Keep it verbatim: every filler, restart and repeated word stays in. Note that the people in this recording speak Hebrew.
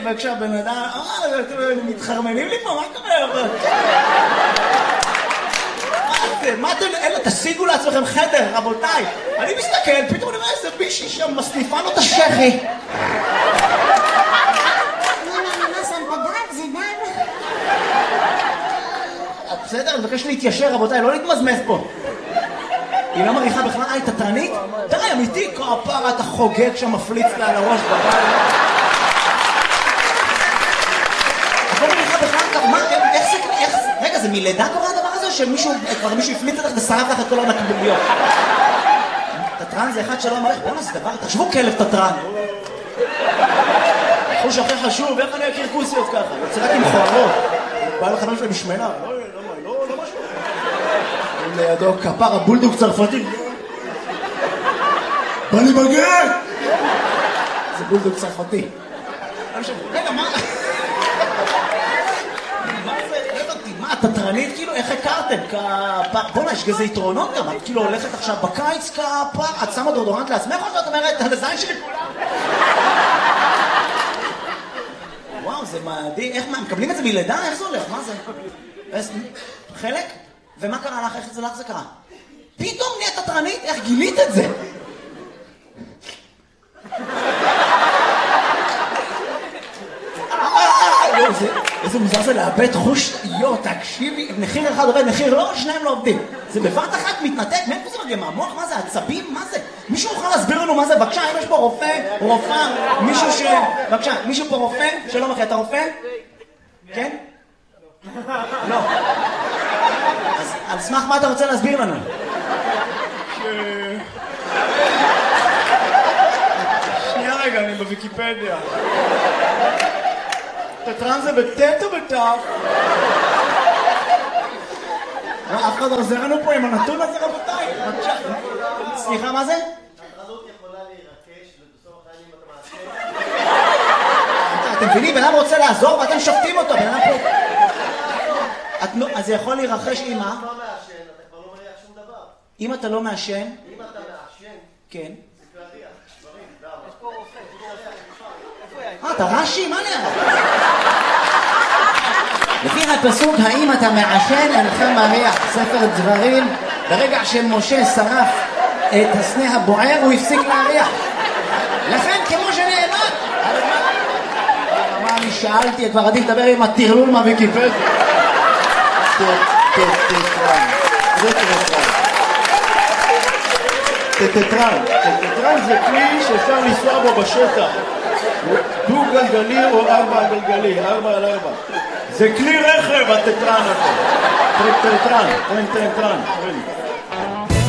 וכשהבן אדם, אה, אתם מתחרמנים לי פה, מה קורה? מה זה? מה אתם, אלה, תשיגו לעצמכם חדר, רבותיי. אני מסתכל, פתאום אני רואה איזה בישי שם, מסניפה לו את השכי. בסדר, אני מבקש להתיישר, רבותיי, לא להתמזמז פה. היא לא מריחה בכלל, אה, היא תתרנית? תראה, אמיתי, כפרה, אתה חוגג שם, מפליץ לה על הראש בבית. את לא מריחה בכלל, מה, איך זה, איך זה, רגע, זה מלידה קורה הדבר הזה, שמישהו, כבר מישהו הפליץ לך ושרף לך את כל הנקביליות? תתרן זה אחד שלא מריח, בואו נעשה דבר, תחשבו כלב תתרן. חוש הכי חשוב, איך אני אכיר כוסיות ככה? יוצא רק עם חוערות. בא לחנות שלהם משמנה. לידו כפר הבולדוג צרפתי. בא לי בגן! זה בולדוג צרפתי. רגע, מה? מה זה? לא הבנתי, מה, תתרנית כאילו? איך הכרתם? כפר... בוא'נה, יש גזה יתרונות גם. את כאילו הולכת עכשיו בקיץ כפר, את שמה דורדורנט לעצמך או שאת אומרת, הזין שלי כולם? וואו, זה מדהים. איך מה, מקבלים את זה מלידה? איך זה הולך? מה זה? חלק? ומה קרה לך? איך זה לך זה קרה? פתאום נהיית תתרנית? איך גילית את זה? איזה מוזר זה לאבד חוש, יו, תקשיבי, מחיר אחד עובד, מחיר לא, שניים לא עובדים. זה בבת אחת מתנתק, מאיפה זה מגיע? מהמוח? מה זה? עצבים? מה זה? מישהו יכול להסביר לנו מה זה? בבקשה, אם יש פה רופא, רופאה, מישהו ש... בבקשה, מישהו פה רופא? שלום אחי, אתה רופא? כן? לא. אז על סמך מה אתה רוצה להסביר לנו? שנייה רגע, אני בוויקיפדיה. תתרן זה בטט או בטף? אף אחד עוזר לנו פה עם הנתון הזה, רבותיי. סליחה, מה זה? התרנות יכולה להירקש ובסוף החיים אתה מעשה. אתם מבינים, בן אדם רוצה לעזור ואתם שופטים אותו, בן אדם פה... אז זה יכול להירחש עם מה? אם אתה לא מעשן, אתה כבר לא מריח שום דבר. אם אתה לא מעשן? אם אתה מעשן, כן. זה להריח, דברים, למה? יש פה רופא, אה, אתה רש"י? מה נראה? לפי הפסוק, האם אתה מעשן אינכם מריח, ספר דברים, ברגע שמשה שרף את הסנה הבוער, הוא הפסיק להריח. לכן, כמו שנאמר, מה אני שאלתי, כבר עדיף לדבר עם הטרלול מהוויקיפדיה. תתרן, זה תתרן. תתרן, תתרן זה כלי שאפשר לנסוע בו בשטח. דו גלגלי או ארבע גלגלי, ארבע על ארבע. זה כלי רכב, התתרן הזה. תתרן, תתרן, תתרן.